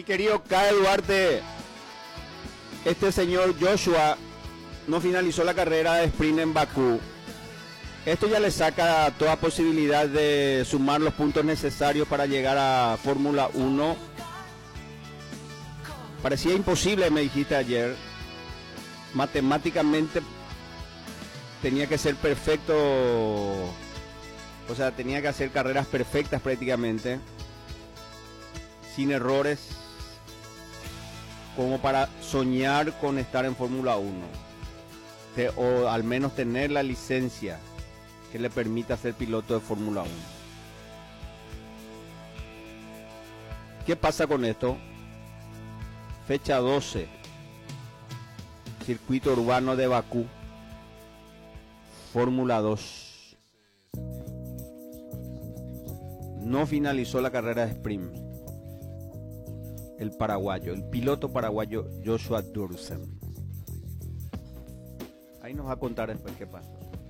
Mi querido K. Duarte, este señor Joshua no finalizó la carrera de sprint en Bakú. Esto ya le saca toda posibilidad de sumar los puntos necesarios para llegar a Fórmula 1. Parecía imposible, me dijiste ayer. Matemáticamente tenía que ser perfecto, o sea, tenía que hacer carreras perfectas prácticamente, sin errores, como para soñar con estar en Fórmula 1, o al menos tener la licencia que le permita ser piloto de Fórmula 1. ¿Qué pasa con esto? Fecha 12, circuito urbano de Bakú, Fórmula 2. No finalizó la carrera de sprint el paraguayo, el piloto paraguayo Joshua Dursen. Ahí nos va a contar después qué pasa.